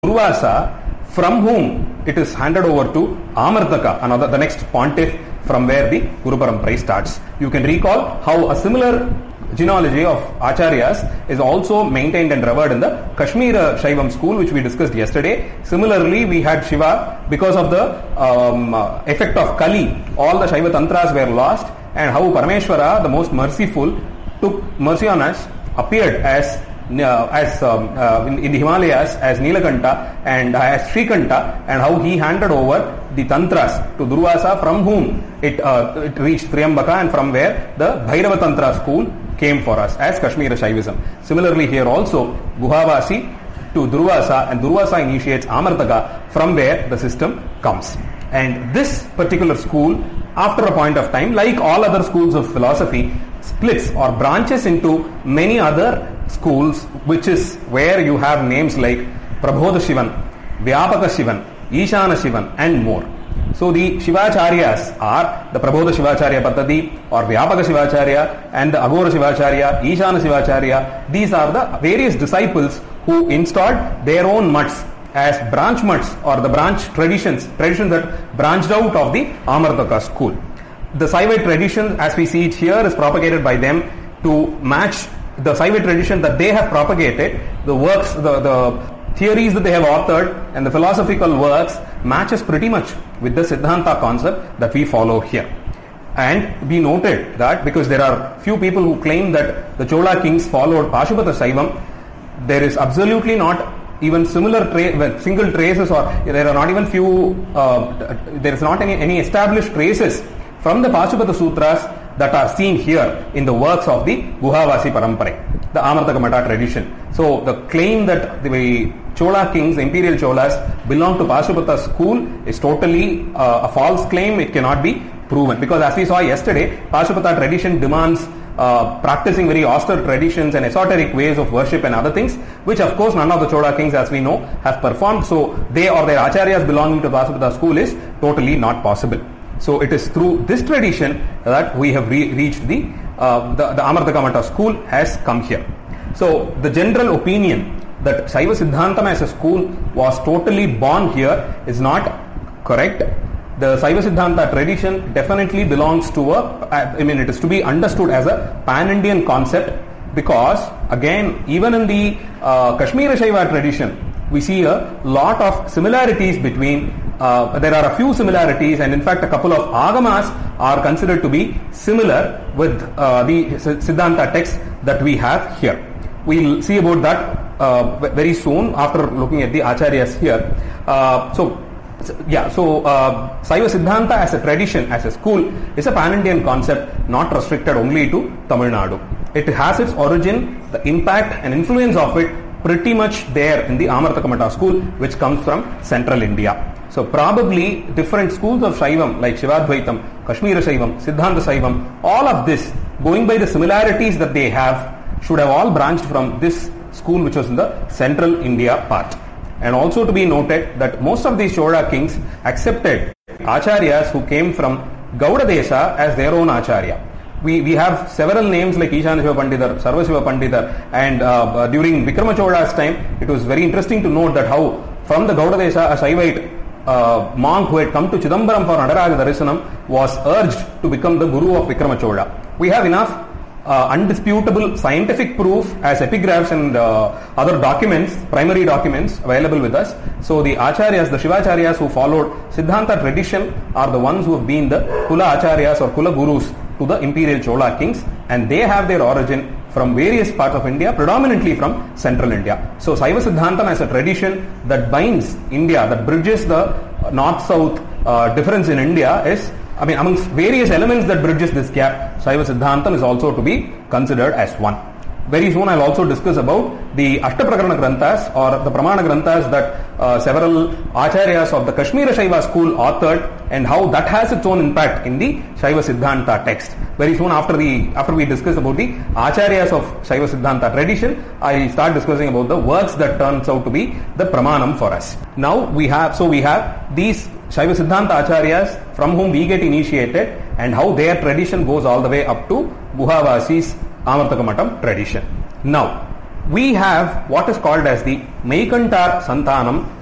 Durvasa, from whom it is handed over to Amartaka, the next pontiff from where the Guru Parampara starts. You can recall how a similar genealogy of Acharyas is also maintained and revered in the Kashmir Shaivam school, which we discussed yesterday. Similarly, we had Shiva, because of the effect of Kali, all the Shaiva Tantras were lost, and how Parameshwara, the most merciful, took mercy on us, appeared as in the Himalayas as Nilakanta and as Srikanta, and how he handed over the Tantras to Durvasa, from whom it reached Triambaka, and from where the Bhairava Tantra school came for us as Kashmira Shaivism. Similarly, here also Guhavasi to Durvasa, and Durvasa initiates Amartaka, from where the system comes. And this particular school, after a point of time, like all other schools of philosophy, splits or branches into many other schools, which is where you have names like Prabodha Shivan, Vyapaka Shivan, Ishana Shivan, and more. So the Shivacharyas are the Prabodha Shivacharya Pattati or Vyapaka Shivacharya and the Agora Shivacharya, Ishana Shivacharya. These are the various disciples who installed their own mutts as branch mutts, or the branch traditions that branched out of the Amartaka school. The Saivite tradition, as we see it here, is propagated by them to match the Saivite tradition that they have propagated. The works, the theories that they have authored and the philosophical works matches pretty much with the Siddhanta concept that we follow here. And we noted that because there are few people who claim that the Chola kings followed Pashupata Saivam, there is absolutely not even similar single traces, or there are not even there is not any established traces from the Pashupata Sutras that are seen here in the works of the Guhavasi Parampara, the Amartaka Mata tradition. So the claim that the Chola kings, the imperial Cholas, belong to Pashupata school is totally a false claim. It cannot be proven, because as we saw yesterday, Pashupata tradition demands practicing very austere traditions and esoteric ways of worship and other things, which of course none of the Chola kings, as we know, have performed. So they or their acharyas belonging to Pashupata school is totally not possible. So it is through this tradition that we have reached the Amartaka Mata school has come here. So the general opinion that Shaiva Siddhantam as a school was totally born here is not correct. The Shaiva Siddhanta tradition definitely belongs to it is to be understood as a pan-Indian concept, because again, even in the Kashmira Shaiva tradition, we see a lot of similarities between, there are a few similarities, and in fact a couple of agamas are considered to be similar with the Siddhanta text that we have here. We'll see about that very soon after looking at the acharyas here. Shaiva Siddhanta as a tradition, as a school, is a pan-Indian concept, not restricted only to Tamil Nadu. It has its origin, the impact and influence of it pretty much there in the Amartaka Mata school, which comes from central India. So probably different schools of Shaivam like Shivadvaitam, Kashmira Shaivam, Siddhanta Shaivam, all of this, going by the similarities that they have, should have all branched from this school which was in the central India part. And also to be noted that most of these Chola kings accepted acharyas who came from Gauda Desha as their own acharya. We have several names like Ishana Shiva Pandita, Sarva Shiva Pandita, and during Vikrama Chola's time, it was very interesting to note that how from the Gauda Desha, a Shaivite monk who had come to Chidambaram for Nadaraja Darisanam was urged to become the guru of Vikrama Chola. We have enough undisputable scientific proof as epigraphs and other documents, primary documents available with us. So the acharyas, the Shivacharyas who followed Siddhanta tradition are the ones who have been the Kula acharyas or Kula gurus to the imperial Chola kings, and they have their origin from various parts of India, predominantly from central India. So Shaiva Siddhantam as a tradition that binds India, that bridges the north-south difference in India is, amongst various elements that bridges this gap, Shaiva Siddhantam is also to be considered as one. Very soon I'll also discuss about the Ashtaprakarana Granthas or the Pramana Granthas that several acharyas of the Kashmira Shaiva school authored, and how that has its own impact in the Shaiva Siddhanta text. Very soon after we discuss about the acharyas of Shaiva Siddhanta tradition, I start discussing about the works that turns out to be the Pramanam for us. Now we have these Shaiva Siddhanta acharyas from whom we get initiated, and how their tradition goes all the way up to Guhavasi's Amartaka Matam tradition. Now, we have what is called as the Meikantar Santanam